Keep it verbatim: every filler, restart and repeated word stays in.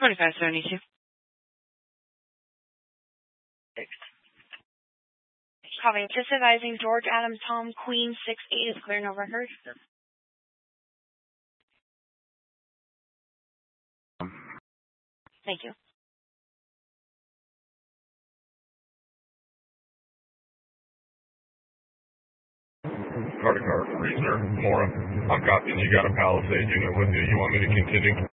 twenty-five seventy-two. Calling, just advising George Adam Tom Queen six eight is clear, no record. Thank you. Car to car, freezer, Laura. I've got you. You got a Palisade unit with you. You want me to continue?